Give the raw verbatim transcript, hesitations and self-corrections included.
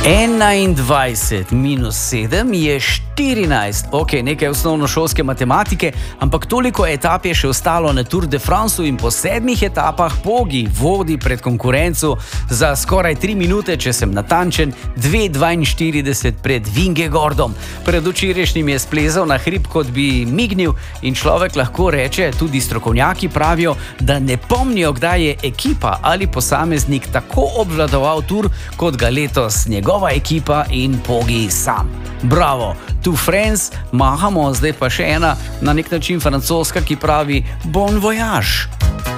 enaindvajset minus sedem je štirinajst. Ok, nekaj osnovnošolske matematike, ampak toliko etap je še ostalo na Tour de Franceu in po sedmih etapah Poggi vodi pred konkurenco za skoraj tri minute, če sem natančen, dve dvainštirideset pred Vingegordom. Pred včerajšnjim je splezal na hrib, kot bi mignil, in človek lahko reče, tudi strokovnjaki pravijo, da ne pomnijo, kdaj je ekipa ali posameznik tako obvladoval Tour, kot ga letos njegova ekipa in Poggi sam. Bravo, tu friends, mahamo, zdaj pa še ena, na nek način francoska, ki pravi bon voyage.